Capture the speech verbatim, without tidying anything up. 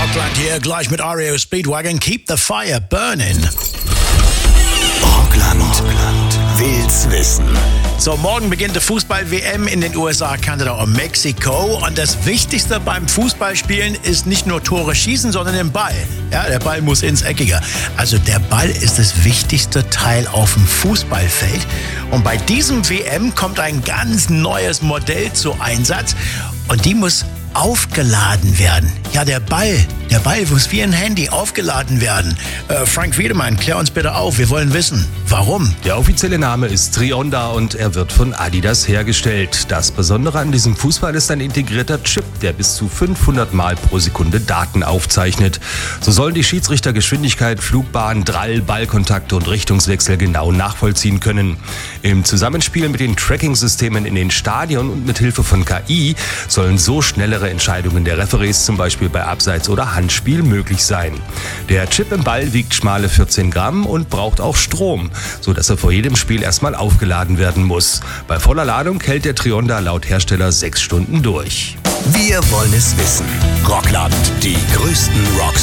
Rockland hier, gleich mit R E O Speedwagon. Keep the fire burning. Rockland, Rockland will's wissen. So, morgen beginnt die Fußball-W M in den U S A, Kanada und Mexiko. Und das Wichtigste beim Fußballspielen ist nicht nur Tore schießen, sondern den Ball. Ja, der Ball muss ins Eckige. Also der Ball ist das wichtigste Teil auf dem Fußballfeld. Und bei diesem W M kommt ein ganz neues Modell zu Einsatz. Und die muss aufgeladen werden. Ja, der Ball, der Ball muss wie ein Handy aufgeladen werden. Äh, Frank Wiedemann, klär uns bitte auf. Wir wollen wissen, warum. Der offizielle Name ist Trionda und er wird von Adidas hergestellt. Das Besondere an diesem Fußball ist ein integrierter Chip, der bis zu fünfhundert Mal pro Sekunde Daten aufzeichnet. So sollen die Schiedsrichter Geschwindigkeit, Flugbahn, Drall, Ballkontakte und Richtungswechsel genau nachvollziehen können. Im Zusammenspiel mit den Tracking-Systemen in den Stadien und mit Hilfe von K I sollen so schnellere Entscheidungen der Referees zum Beispiel bei Abseits- oder Handspiel möglich sein. Der Chip im Ball wiegt schmale vierzehn Gramm und braucht auch Strom, sodass er vor jedem Spiel erstmal aufgeladen werden muss. Bei voller Ladung hält der Trionda laut Hersteller sechs Stunden durch. Wir wollen es wissen. Rockland, die größten Rocks